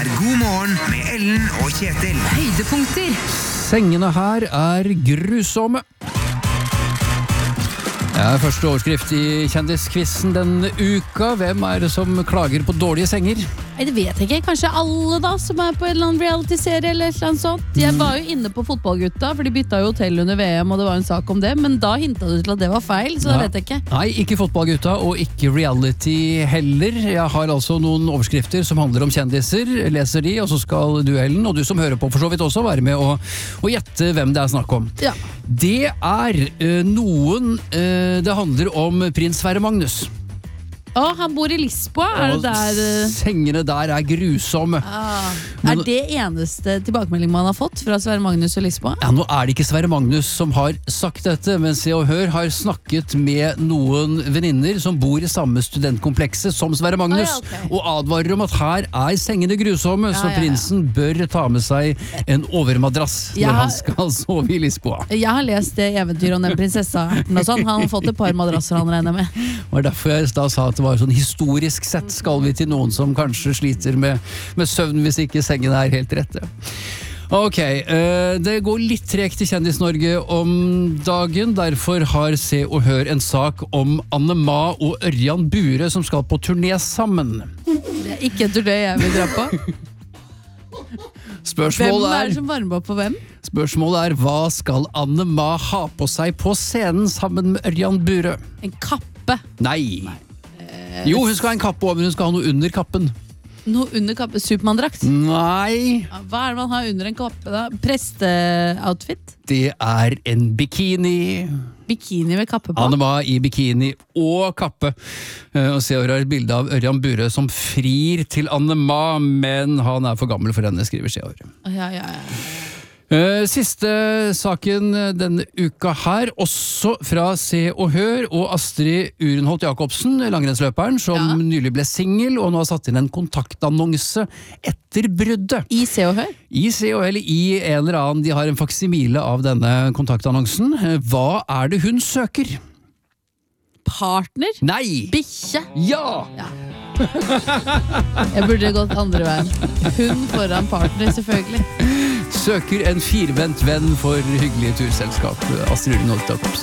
God morgen med Ellen og Kjetil. Høydepunkter. Sengene her grusomme. Første overskrift i kjendiskvissen denne uka. Hvem det som klager på dårlige senger? Nei, det vet jeg ikke. Kanskje alle da, som på en eller annen reality-serie eller et eller annet sånt. Jeg var jo inne på fotballgutta, for de bytta jo hotell under VM, og det var en sak om det, men da hintet du til at det var feil, så det vet jeg ikke. Nei, ikke fotballgutta, og ikke reality heller. Jeg har altså noen overskrifter som handler om kjendiser, leser de, og så skal du, Ellen, og du som hører på for så vidt også, være med og gjette hvem det snakk om. Ja. Det noen, det handler om prins Sverre Magnus. Han bor i Lisboa, det der? Sengene der grusomme. Det eneste tilbakemelding man har fått fra Sverre Magnus og Lisboa? Ja, nå det ikke Sverre Magnus som har sagt dette, men Se og Hør har snakket med noen venninner som bor i samme studentkomplekset som Sverre Magnus, og advarer om at her sengene grusomme, så prinsen bør ta med seg en overmadrass når han skal sove i Lisboa. Jeg har lest det eventyret om den prinsessa og sånn. Han har fått et par madrasser, han regner med. Det var derfor jeg da sa at det var sånn historisk sett skal vi til noen som kanskje sliter med søvn hvis ikke sengen helt rette. Ok, det går litt tregt i Kjendis-Norge om dagen, derfor har Se og Hør en sak om Anne-Ma og Ørjan Bure som skal på turné sammen. Det ikke en turné jeg vil dra på. Spørsmålet hvem det som varmer opp på hvem? Spørsmålet hva skal Anne-Ma ha på seg på scenen sammen med Ørjan Bure? En kappe? Nei. Jo, hun skal ha en kappe over, men hun skal ha noe under kappen. Noe under kappe? Supermandrakt? Nei. Hva det man har under en kappe da? Presteoutfit? Det en bikini. Bikini med kappe på? Anne-Ma i bikini og kappe. Og Se og Hør et bilde av Ørjan Bure som frir til Anne-Ma, men han for gammel for henne, skriver Se og Hør. Ja. Siste saken denne uka her, også fra Se og Hør, og Astrid Urenholt Jacobsen, langrennsløperen, som nylig ble singel, og nå har satt inn en kontaktannonse etter bruddet. I Se og Hør? I Se og Hør, eller i en eller annen, de har en faksimile av denne kontaktannonsen. Hva det hun søker? Partner? Nei! Bikkje? Ja! Jeg burde gått andre veien. Hun foran partner, selvfølgelig. Søker en firbent venn for hyggelig turselskap. Astrid Urenholt Jacobsen.